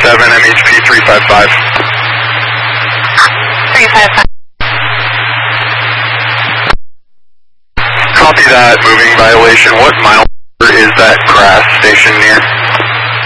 MHP 355. 355. Copy that, moving violation. What mile is that crash station near?